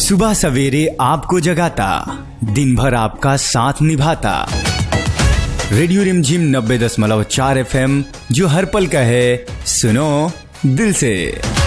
सुबह सवेरे आपको जगाता, दिन भर आपका साथ निभाता। रेडियो रिमझिम 90.4 FM, जो हर पल का है, सुनो दिल से।